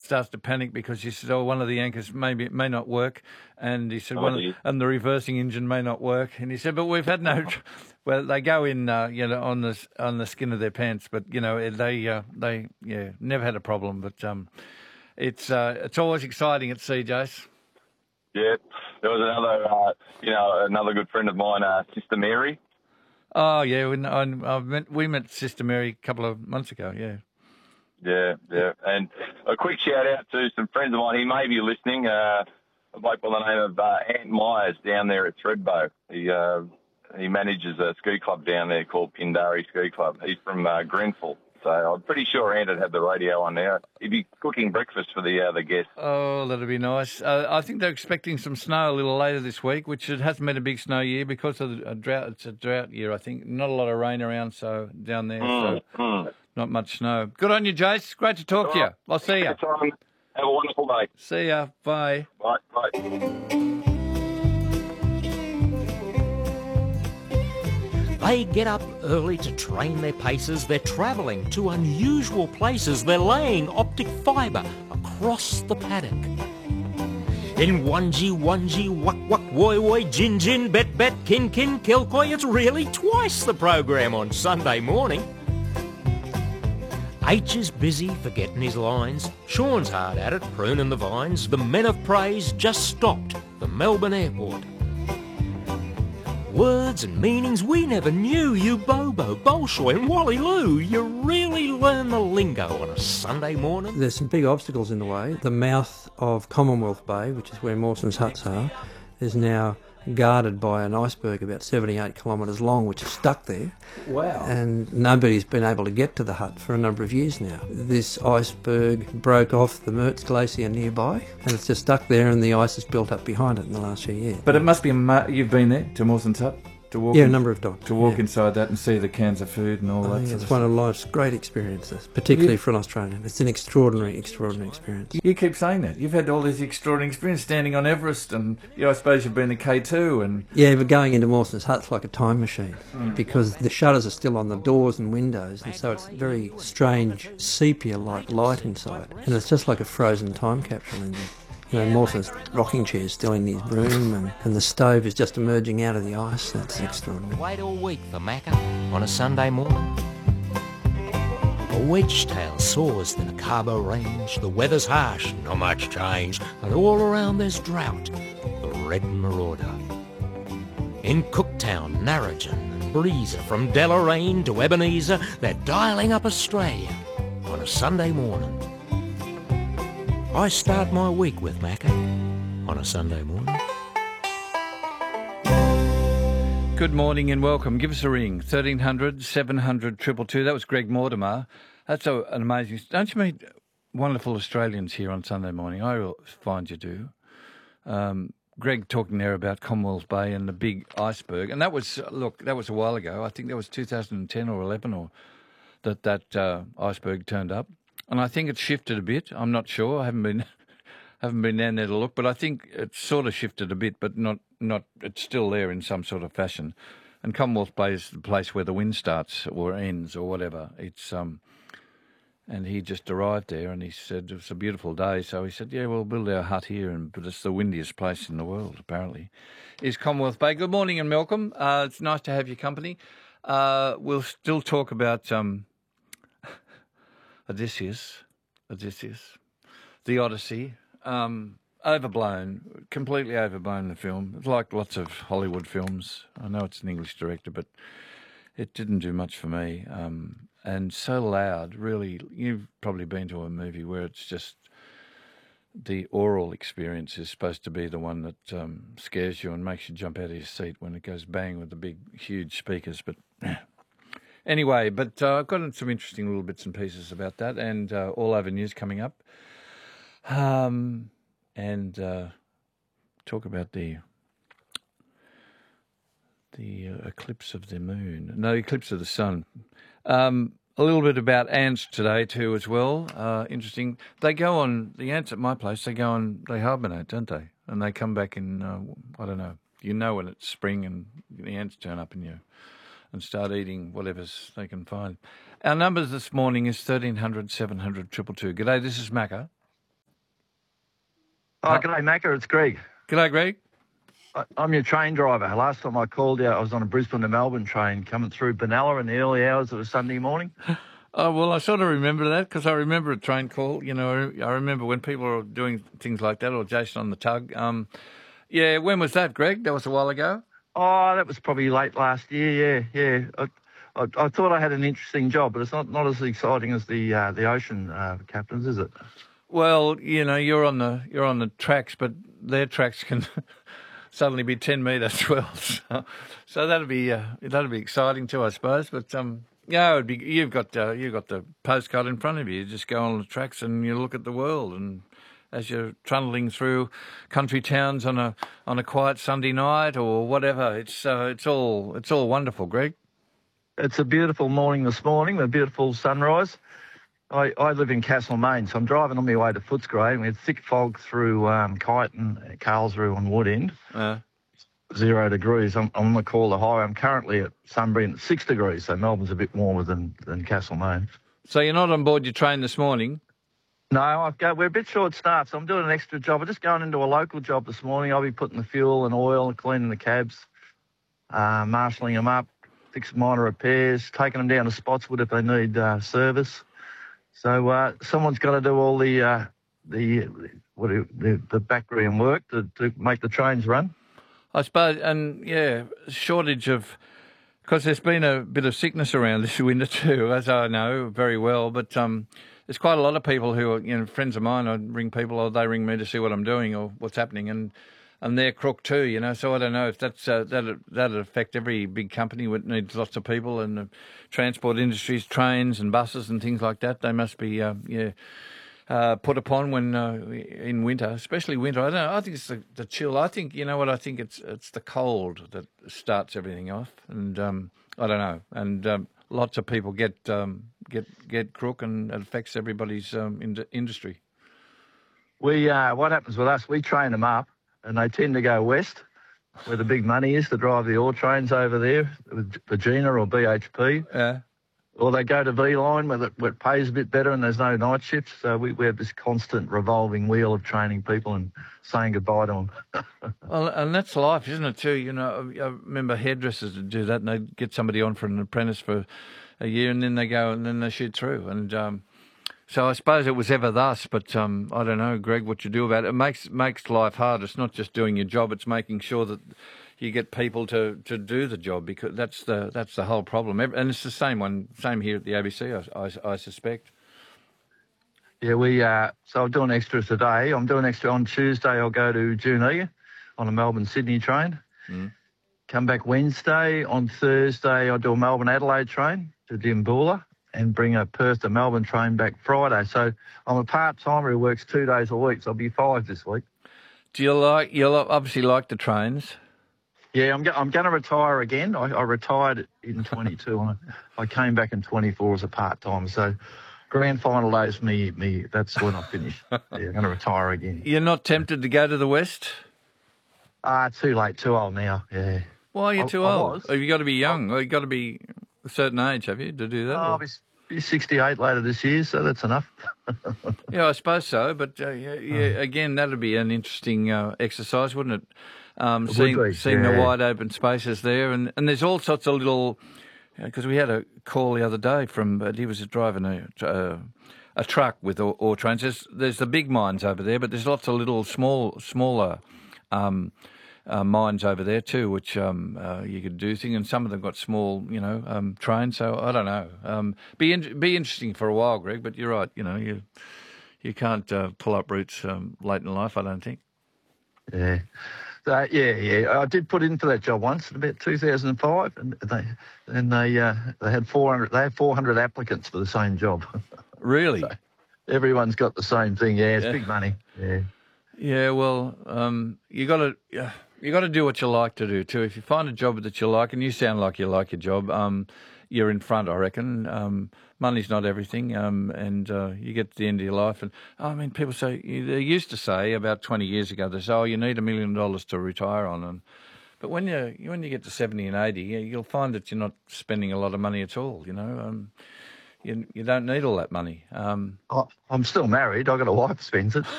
starts to panic because he said, one of the anchors may not work. And he said, and the reversing engine may not work. And he said, but we've had no... Well, they go in, on the skin of their pants, but, they never had a problem. But it's always exciting at sea, Jace. Yeah, there was another good friend of mine, Sister Mary. Oh, yeah, we met Sister Mary a couple of months ago, yeah. Yeah. And a quick shout-out to some friends of mine. He may be listening. A bloke by the name of Ant Myers down there at Thredbo. He manages a ski club down there called Pindari Ski Club. He's from Grenfell. So I'm pretty sure Ant had the radio on now. He'd be cooking breakfast for the guests. Oh, that'd be nice. I think they're expecting some snow a little later this week, which it hasn't been a big snow year because of a drought. It's a drought year, I think. Not a lot of rain around down there, not much snow. Good on you, Jace. Great to talk to you. I'll see you. Have a wonderful day. See ya. Bye. Bye. They get up early to train their paces. They're travelling to unusual places. They're laying optic fibre across the paddock. In onesie, wuck, woi, gin, bet, kin, kilcoy, it's really twice the program on Sunday morning. H is busy forgetting his lines. Sean's hard at it, pruning the vines. The men of praise just stopped the Melbourne airport. Words and meanings we never knew. You Bobo, Bolshoi and Wally Lou. You really learn the lingo on a Sunday morning. There's some big obstacles in the way. The mouth of Commonwealth Bay, which is where Mawson's huts are, is now guarded by an iceberg about 78 kilometres long, which is stuck there. Wow. And nobody's been able to get to the hut for a number of years now. This iceberg broke off the Mertz Glacier nearby, and it's just stuck there, and the ice has built up behind it in the last few years. But it must be you've been there to Mawson's hut? To walk a number of times. To walk inside that and see the cans of food and all that. It's one of life's great experiences, particularly for an Australian. It's an extraordinary experience. You keep saying that. You've had all this extraordinary experience standing on Everest, and I suppose you've been to K2 and... Yeah, but going into Mawson's hut's like a time machine because the shutters are still on the doors and windows, and so it's very strange sepia-like light inside, and it's just like a frozen time capsule in there. Mawson's rocking chair's still in his room, and the stove is just emerging out of the ice. That's extraordinary. Wait all week for Macca on a Sunday morning. A wedge-tail soars the Cabo Range. The weather's harsh, not much change, and all around there's drought. The red marauder. In Cooktown, Narrogin and Breezer, from Deloraine to Ebenezer, they're dialing up Australia on a Sunday morning. I start my week with Macca on a Sunday morning. Good morning and welcome. Give us a ring, 1300 700 222. That was Greg Mortimer. That's an amazing... Don't you meet wonderful Australians here on Sunday morning? I find you do. Greg talking there about Commonwealth Bay and the big iceberg. And that was a while ago. I think that was 2010 or 11 or that iceberg turned up. And I think it's shifted a bit. I'm not sure. I haven't been down there to look, but I think it's sort of shifted a bit, but not. It's still there in some sort of fashion. And Commonwealth Bay is the place where the wind starts or ends or whatever. It's and he just arrived there, and he said it was a beautiful day. So he said, "Yeah, we'll build our hut here," but it's the windiest place in the world, apparently, is Commonwealth Bay. Good morning and welcome. It's nice to have your company. We'll still talk about Odysseus, the Odyssey, overblown, completely overblown, the film. It's like lots of Hollywood films. I know it's an English director, but it didn't do much for me. And so loud, really. You've probably been to a movie where it's just the oral experience is supposed to be the one that scares you and makes you jump out of your seat when it goes bang with the big, huge speakers, but... Anyway, but I've got some interesting little bits and pieces about that, and all over news coming up, and talk about the eclipse of the moon, no, eclipse of the sun. A little bit about ants today too, as well. Interesting. They go on the ants at my place. They hibernate, don't they? And they come back in. I don't know. When it's spring and the ants turn up in you. And start eating whatever they can find. Our numbers this morning is 1300 700 222. G'day, this is Macca. Oh, g'day, Macca. It's Greg. G'day, Greg. I'm your train driver. Last time I called you, I was on a Brisbane to Melbourne train coming through Benalla in the early hours of a Sunday morning. Oh, well, I sort of remember that because I remember a train call. You know, I remember when people were doing things like that, or Jason on the tug. Yeah, when was that, Greg? That was a while ago? Oh, that was probably late last year, yeah. I thought I had an interesting job, but it's not as exciting as the ocean captains, is it? Well, you know, you're on the tracks, but their tracks can suddenly be 10 metres swells. So that'd be exciting too, I suppose. But yeah, it'd be, you've got the postcard in front of you. You just go on the tracks and you look at the world, and as you're trundling through country towns on a quiet Sunday night or whatever, it's all wonderful, Greg. It's a beautiful morning this morning, a beautiful sunrise. I live in Castlemaine, so I'm driving on my way to Footscray, and we had thick fog through Kyneton, Carlsruhe and Wood End. 0 degrees. I'm on the Calder High. I'm currently at Sunbury at 6 degrees, so Melbourne's a bit warmer than Castlemaine. So you're not on board your train this morning? No, we're a bit short-staffed, so I'm doing an extra job. I'm just going into a local job this morning. I'll be putting the fuel and oil and cleaning the cabs, marshalling them up, fixing minor repairs, taking them down to Spotswood if they need service. So someone's got to do all the background work to make the trains run. I suppose, and yeah, shortage of, because there's been a bit of sickness around this winter too, as I know very well. But there's quite a lot of people who are, you know, friends of mine. I ring people, or they ring me to see what I'm doing or what's happening, and they're crook too, you know. So I don't know if that'd affect every big company that needs lots of people, and the transport industries, trains and buses and things like that. They must be put upon when in winter, especially winter. I don't know. I think it's the chill. I think, you know what? I think it's the cold that starts everything off, and I don't know. And lots of people get crook, and it affects everybody's industry. What happens with us? We train them up, and they tend to go west, where the big money is, to drive the ore trains over there, with Virginia or BHP. Yeah. Or they go to V-Line where it pays a bit better and there's no night shifts. So we have this constant revolving wheel of training people and saying goodbye to them. Well, and that's life, isn't it, too? You know, I remember hairdressers would do that, and they'd get somebody on for an apprentice for a year, and then they go and then they shoot through. And so I suppose it was ever thus, but I don't know, Greg, what you do about it. It makes life hard. It's not just doing your job, it's making sure that you get people to do the job, because that's the whole problem. And it's the same here at the ABC, I suspect. Yeah, so I'm doing extra today. I'm doing extra on Tuesday. I'll go to Junee on a Melbourne-Sydney train. Come back Wednesday. On Thursday, I'll do a Melbourne-Adelaide train to Dimboola and bring a Perth to Melbourne train back Friday. So I'm a part-timer who works 2 days a week, so I'll be 5 this week. You'll obviously like the trains? Yeah, I'm going to retire again. I retired in 22. I came back in 24 as a part-timer. So grand final day's me. That's when I finish. Yeah, I'm going to retire again. You're not tempted to go to the West? Too late, too old now, yeah. Why are you too old? Have you got to be young? Or you got to be a certain age, have you, to do that? I'll be 68 later this year, so that's enough. Yeah, I suppose so. But, again, that would be an interesting exercise, wouldn't it? Seeing the wide open spaces there, and there's all sorts of little, because we had a call the other day from, he was driving a truck with ore trains. There's the big mines over there, but there's lots of little smaller mines over there too, which you could do things, and some of them got small, trains. So I don't know. Be interesting for a while, Greg. But you're right. You know, you can't pull up roots late in life, I don't think. Yeah. I did put in for that job once in about 2005, and they had 400. They had 400 applicants for the same job. Really? So everyone's got the same thing. Yeah, it's big money. Yeah. Yeah. Well, you got to do what you like to do too. If you find a job that you like, and you sound like you like your job, you're in front, I reckon. Money's not everything, and you get to the end of your life. And I mean, people say, they used to say about 20 years ago, they say, "Oh, you need $1 million to retire on." But when you get to 70 and 80, you'll find that you're not spending a lot of money at all. You don't need all that money. I'm still married. I've got a wife who spends it.